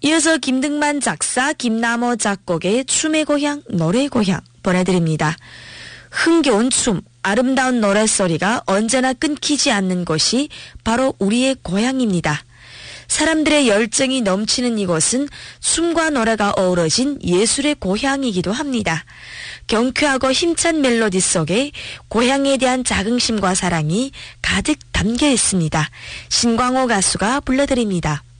이어서 김등만 작사, 김남호 작곡의 춤의 고향, 노래의 고향 보내드립니다. 흥겨운 춤, 아름다운 노랫소리가 언제나 끊기지 않는 곳이 바로 우리의 고향입니다. 사람들의 열정이 넘치는 이곳은 춤과 노래가 어우러진 예술의 고향이기도 합니다. 경쾌하고 힘찬 멜로디 속에 고향에 대한 자긍심과 사랑이 가득 담겨 있습니다. 신광호 가수가 불러드립니다.